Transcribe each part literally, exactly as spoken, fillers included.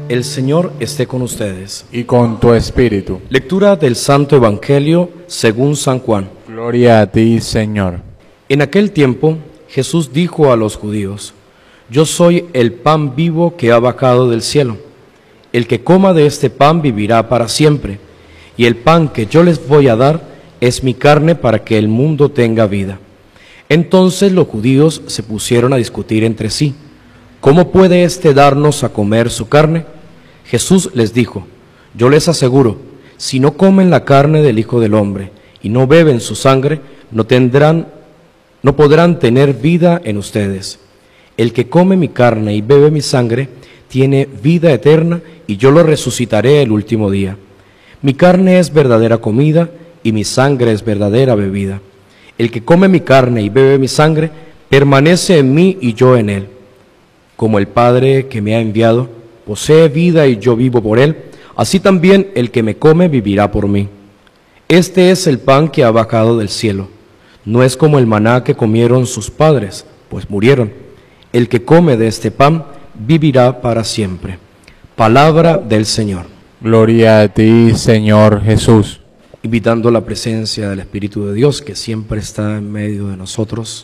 El Señor esté con ustedes. Y con tu espíritu. Lectura del Santo Evangelio según San Juan. Gloria a ti, Señor. En aquel tiempo Jesús dijo a los judíos: Yo soy el pan vivo que ha bajado del cielo. El que coma de este pan vivirá para siempre, y el pan que yo les voy a dar es mi carne para que el mundo tenga vida. Entonces los judíos se pusieron a discutir entre sí: ¿Cómo puede éste darnos a comer su carne? Jesús les dijo: Yo les aseguro, si no comen la carne del Hijo del Hombre y no beben su sangre, no tendrán, no podrán tener vida en ustedes. El que come mi carne y bebe mi sangre tiene vida eterna, y yo lo resucitaré el último día. Mi carne es verdadera comida y mi sangre es verdadera bebida. El que come mi carne y bebe mi sangre permanece en mí y yo en él. Como el Padre que me ha enviado posee vida y yo vivo por él, así también el que me come vivirá por mí. Este es el pan que ha bajado del cielo. No es como el maná que comieron sus padres, pues murieron. El que come de este pan vivirá para siempre. Palabra del Señor. Gloria a ti, Señor Jesús. Invitando la presencia del Espíritu de Dios, que siempre está en medio de nosotros,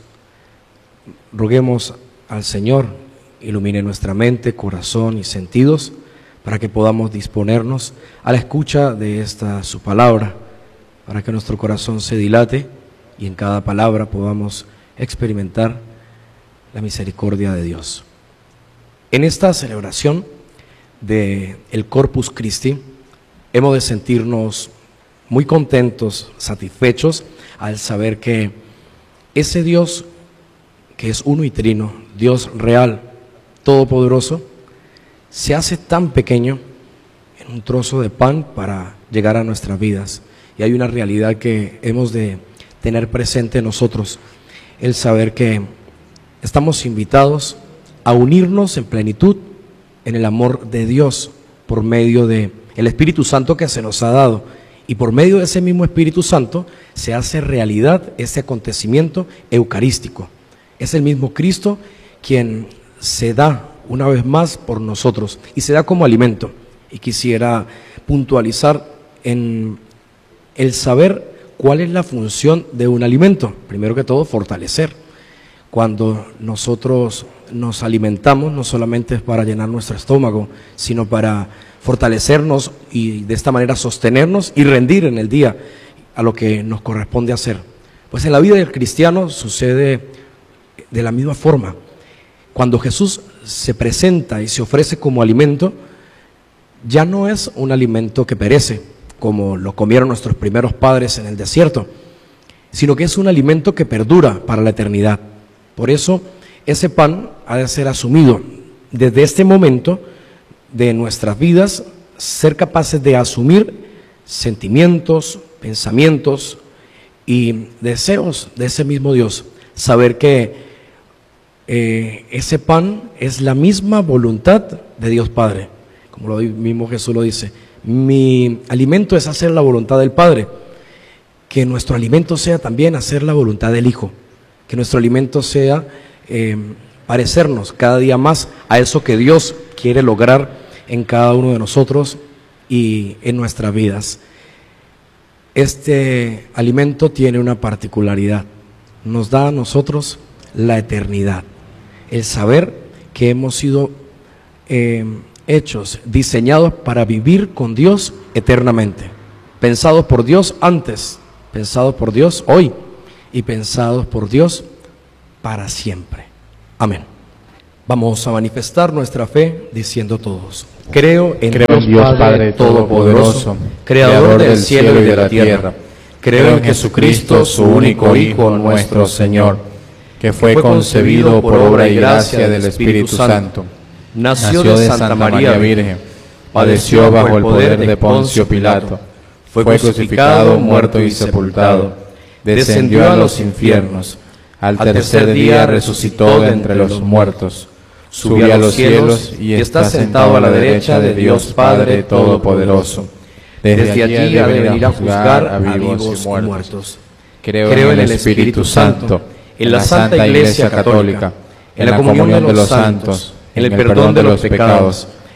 roguemos al Señor ilumine nuestra mente, corazón y sentidos para que podamos disponernos a la escucha de esta su palabra, para que nuestro corazón se dilate y en cada palabra podamos experimentar la misericordia de Dios. En esta celebración del Corpus Christi hemos de sentirnos muy contentos, satisfechos al saber que ese Dios que es uno y trino, Dios real, todopoderoso, se hace tan pequeño en un trozo de pan para llegar a nuestras vidas. Y hay una realidad que hemos de tener presente nosotros, el saber que estamos invitados a unirnos en plenitud en el amor de Dios por medio de el Espíritu Santo que se nos ha dado, y por medio de ese mismo Espíritu Santo se hace realidad ese acontecimiento eucarístico. Es el mismo Cristo quien se da una vez más por nosotros y se da como alimento. Y quisiera puntualizar en el saber cuál es la función de un alimento. Primero que todo, fortalecer. Cuando nosotros nos alimentamos, no solamente es para llenar nuestro estómago, sino para fortalecernos y de esta manera sostenernos y rendir en el día a lo que nos corresponde hacer. Pues en la vida del cristiano sucede de la misma forma. Cuando Jesús se presenta y se ofrece como alimento, ya no es un alimento que perece, como lo comieron nuestros primeros padres en el desierto, sino que es un alimento que perdura para la eternidad. Por eso, ese pan ha de ser asumido desde este momento de nuestras vidas, ser capaces de asumir sentimientos, pensamientos y deseos de ese mismo Dios, saber que Eh, ese pan es la misma voluntad de Dios Padre, como lo mismo Jesús lo dice: mi alimento es hacer la voluntad del Padre. Que nuestro alimento sea también hacer la voluntad del Hijo, que nuestro alimento sea eh, parecernos cada día más a eso que Dios quiere lograr en cada uno de nosotros y en nuestras vidas. Este alimento tiene una particularidad, nos da a nosotros la eternidad. El saber que hemos sido eh, hechos, diseñados para vivir con Dios eternamente, pensados por Dios antes, pensados por Dios hoy y pensados por Dios para siempre. Amén. Vamos a manifestar nuestra fe diciendo todos: creo en Creo en Dios Padre, Padre Todopoderoso, Creador del cielo y de la tierra. Creo en Jesucristo, su único Hijo, nuestro Señor, que fue concebido por obra y gracia del Espíritu Santo. Nació de Santa María Virgen, padeció bajo el poder de Poncio Pilato, fue crucificado, muerto y sepultado, descendió a los infiernos, al tercer día resucitó de entre los muertos, subió a los cielos y está sentado a la derecha de Dios Padre Todopoderoso. Desde allí ha de venir a juzgar a vivos y muertos. Creo en el Espíritu Santo, en la Santa Iglesia Católica, en la comunión de los santos, en el perdón de los pecados,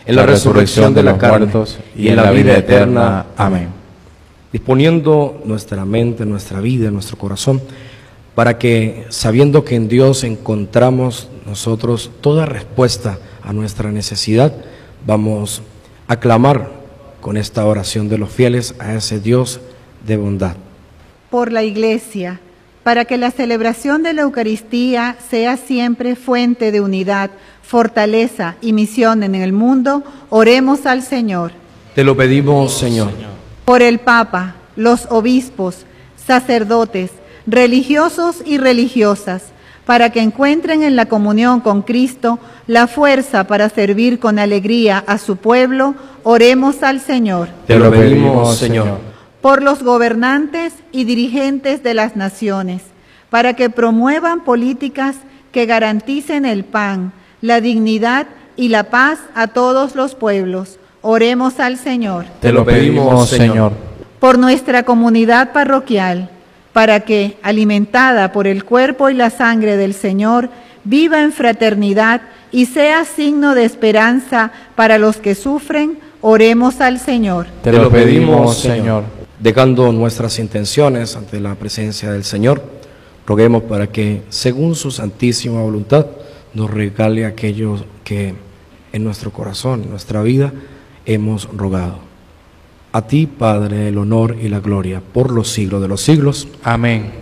en la resurrección de los muertos y en la vida eterna. Amén. Disponiendo nuestra mente, nuestra vida, nuestro corazón, para que, sabiendo que en Dios encontramos nosotros toda respuesta a nuestra necesidad, vamos a clamar con esta oración de los fieles a ese Dios de bondad. Por la Iglesia, para que la celebración de la Eucaristía sea siempre fuente de unidad, fortaleza y misión en el mundo, oremos al Señor. Te lo pedimos, Señor. Por el Papa, los obispos, sacerdotes, religiosos y religiosas, para que encuentren en la comunión con Cristo la fuerza para servir con alegría a su pueblo, oremos al Señor. Te lo pedimos, Señor. Por los gobernantes y dirigentes de las naciones, para que promuevan políticas que garanticen el pan, la dignidad y la paz a todos los pueblos, oremos al Señor. Te lo pedimos, Señor. Por nuestra comunidad parroquial, para que, alimentada por el cuerpo y la sangre del Señor, viva en fraternidad y sea signo de esperanza para los que sufren, oremos al Señor. Te lo pedimos, Señor. Dejando nuestras intenciones ante la presencia del Señor, roguemos para que, según su santísima voluntad, nos regale aquello que en nuestro corazón, en nuestra vida, hemos rogado. A ti, Padre, el honor y la gloria por los siglos de los siglos. Amén.